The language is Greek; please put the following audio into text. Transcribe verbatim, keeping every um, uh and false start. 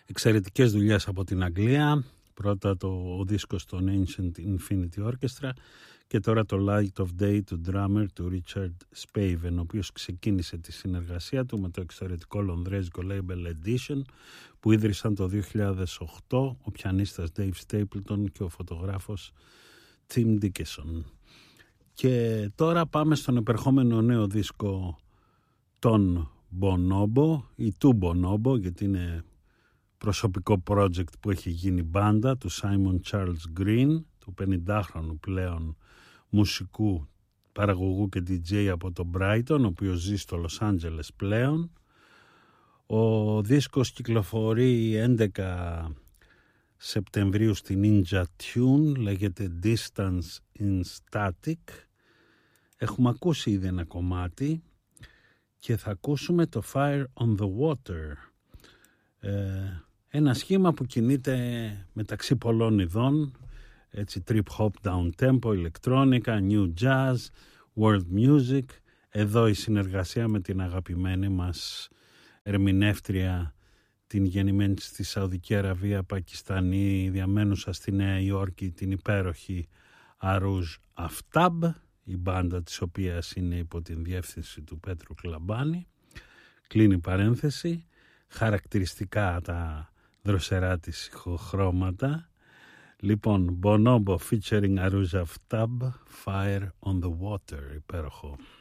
Εξαιρετικές δουλειές από την Αγγλία. Πρώτα το, ο δίσκος των Ancient Infinity Orchestra και τώρα το Light of Day του drummer του Richard Spaven, ο οποίος ξεκίνησε τη συνεργασία του με το εξαιρετικό λονδρέζικο label Edition που ίδρυσαν το δύο χιλιάδες οκτώ ο πιανίστας Dave Stapleton και ο φωτογράφος Tim Dickinson. Και τώρα πάμε στον επερχόμενο νέο δίσκο των Bonobo ή του Bonobo, γιατί είναι προσωπικό project που έχει γίνει μπάντα του Simon Charles Green, του πενηντάχρονου πλέον μουσικού, παραγωγού και ντι τζέι από το Brighton, ο οποίος ζει στο Λος Άντζελες πλέον. Ο δίσκος κυκλοφορεί έντεκα Σεπτεμβρίου στη Ninja Tune, λέγεται Distance in Static. Έχουμε ακούσει ήδη ένα κομμάτι και θα ακούσουμε το Fire on the Water. Ε, ένα σχήμα που κινείται μεταξύ πολλών ειδών, έτσι trip hop, down tempo, ηλεκτρόνικα, new jazz, world music. Εδώ η συνεργασία με την αγαπημένη μας ερμηνεύτρια, την γεννημένη στη Σαουδική Αραβία, Πακιστανή, διαμένουσα στη Νέα Υόρκη, την υπέροχη Αρούζ Αφτάμπ, η μπάντα της οποίας είναι υπό την διεύθυνση του Πέτρου Κλαμπάνη. Κλείνει παρένθεση. Χαρακτηριστικά τα δροσερά της ηχοχρώματα. Λοιπόν, Bonobo featuring Aruz Aftab, Fire on the Water, υπέροχο.